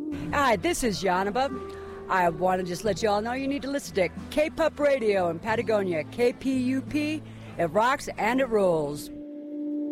Hi, this is Yanaba. I want to just let you all know you need to listen to K-Pup Radio in Patagonia. KPUP, it rocks and it rules.